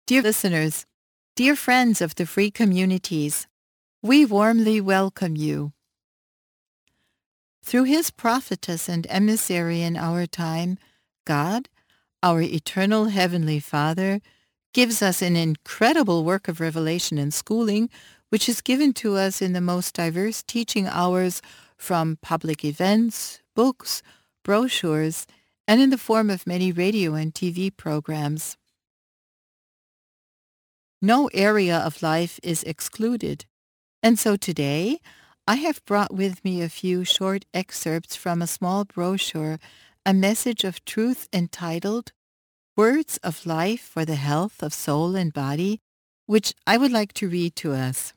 Dear listeners, dear friends of the free communities, we warmly welcome you. Through his prophetess and emissary in our time, God, our eternal Heavenly Father, gives us an incredible work of revelation and schooling, which is given to us in the most diverse teaching hours from public events, books, brochures, and in the form of many radio and TV programs. No area of life is excluded. And so today, I have brought with me a few short excerpts from a small brochure, a message of truth entitled Words of Life for the Health of Soul and Body, which I would like to read to us.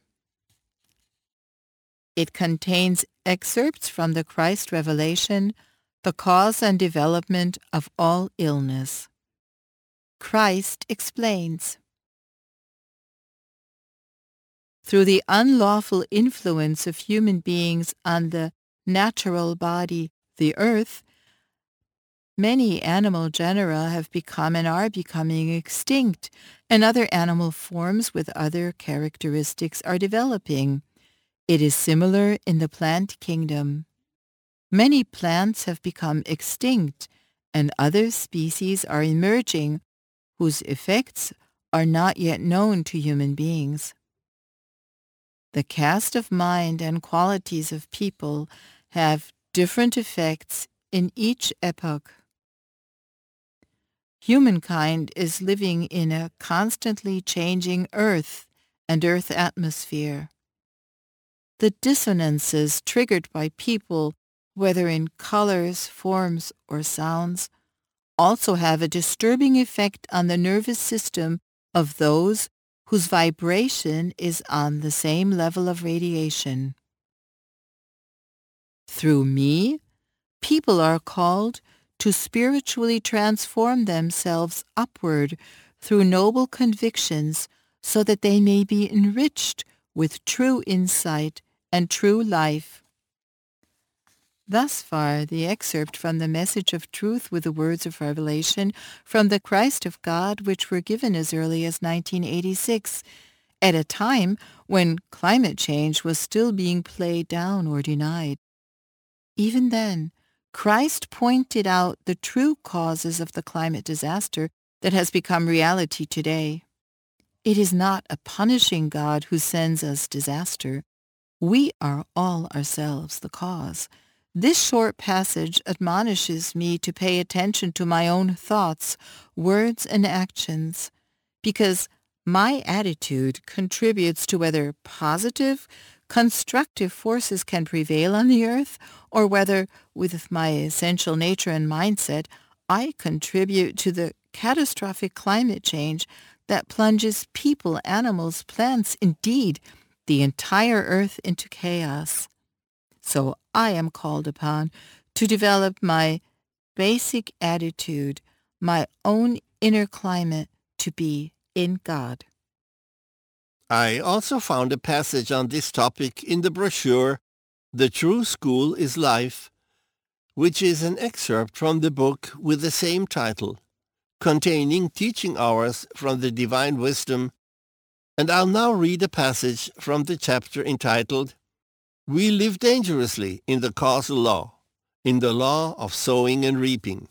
It contains excerpts from the Christ Revelation, The Cause and Development of All Illness. Christ explains. Through the unlawful influence of human beings on the natural body, the earth, many animal genera have become and are becoming extinct, and other animal forms with other characteristics are developing. It is similar in the plant kingdom. Many plants have become extinct, and other species are emerging whose effects are not yet known to human beings. The cast of mind and qualities of people have different effects in each epoch. Humankind is living in a constantly changing earth and earth atmosphere. The dissonances triggered by people, whether in colors, forms, or sounds, also have a disturbing effect on the nervous system of those whose vibration is on the same level of radiation. Through me, people are called to spiritually transform themselves upward through noble convictions so that they may be enriched with true insight and true life. Thus far, the excerpt from the Message of Truth with the Words of Revelation from the Christ of God, which were given as early as 1986, at a time when climate change was still being played down or denied. Even then, Christ pointed out the true causes of the climate disaster that has become reality today. It is not a punishing God who sends us disaster. We are all ourselves the cause. This short passage admonishes me to pay attention to my own thoughts, words, and actions, because my attitude contributes to whether positive, constructive forces can prevail on the earth, or whether, with my essential nature and mindset, I contribute to the catastrophic climate change that plunges people, animals, plants, indeed, the entire earth into chaos. So I am called upon to develop my basic attitude, my own inner climate to be in God. I also found a passage on this topic in the brochure, The True School is Life, which is an excerpt from the book with the same title, containing teaching hours from the Divine Wisdom, and I'll now read a passage from the chapter entitled, We Live Dangerously in the Causal Law, in the Law of Sowing and Reaping.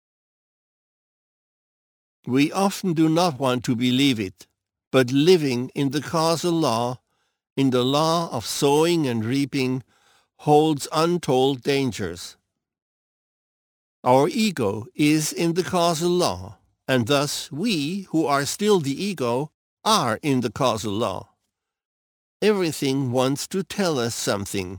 We often do not want to believe it, but living in the causal law, in the law of sowing and reaping, holds untold dangers. Our ego is in the causal law, and thus we, who are still the ego, are in the causal law. Everything wants to tell us something.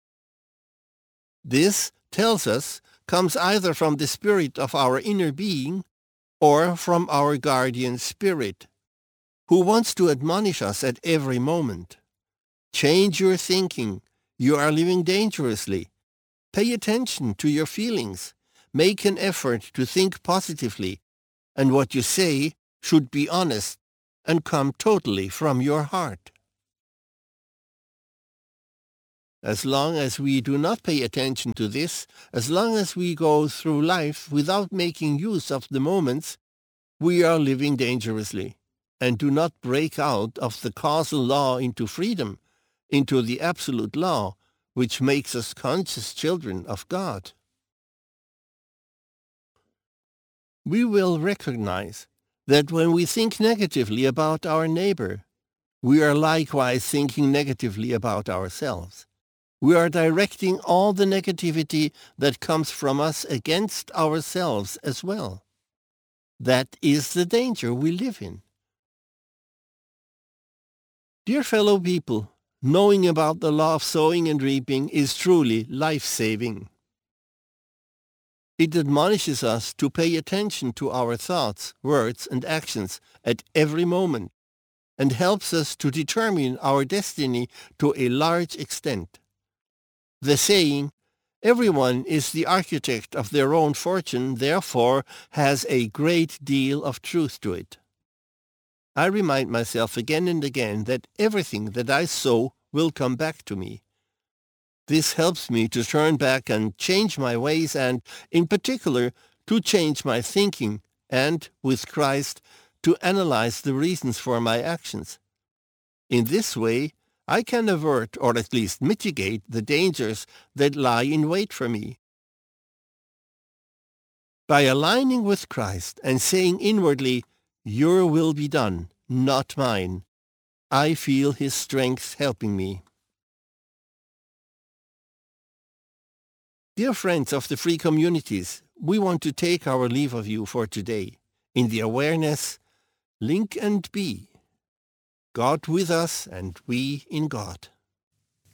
This tells us comes either from the spirit of our inner being or from our guardian spirit, who wants to admonish us at every moment. Change your thinking. You are living dangerously. Pay attention to your feelings. Make an effort to think positively, and what you say should be honest and come totally from your heart. As long as we do not pay attention to this, as long as we go through life without making use of the moments, we are living dangerously. and do not break out of the causal law into freedom, into the absolute law, which makes us conscious children of God. We will recognize that when we think negatively about our neighbor, we are likewise thinking negatively about ourselves. We are directing all the negativity that comes from us against ourselves as well. That is the danger we live in. Dear fellow people, knowing about the law of sowing and reaping is truly life-saving. It admonishes us to pay attention to our thoughts, words, and actions at every moment, and helps us to determine our destiny to a large extent. The saying, "Everyone is the architect of their own fortune," therefore has a great deal of truth to it. I remind myself again and again that everything that I sow will come back to me. This helps me to turn back and change my ways and, in particular, to change my thinking and, with Christ, to analyze the reasons for my actions. In this way, I can avert or at least mitigate the dangers that lie in wait for me. By aligning with Christ and saying inwardly, "Your will be done, not mine," I feel His strength helping me. Dear friends of the free communities, we want to take our leave of you for today in the awareness, link and be, God with us and we in God.